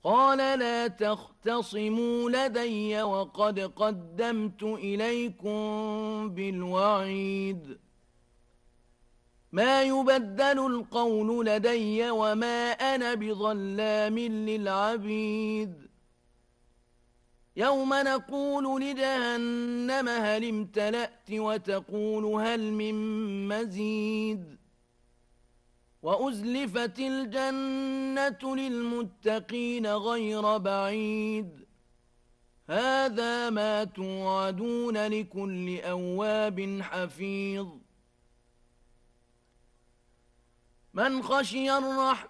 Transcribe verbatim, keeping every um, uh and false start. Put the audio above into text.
قال لا تختصموا لدي وقد قدمت إليكم بالوعيد ما يبدل القول لدي وما أنا بظلام للعبيد يوم نقول لجهنم هل امتلأت وتقول هل من مزيد وأزلفت الجنة للمتقين غير بعيد هذا ما توعدون لكل أواب حفيظ من خشي الرحمن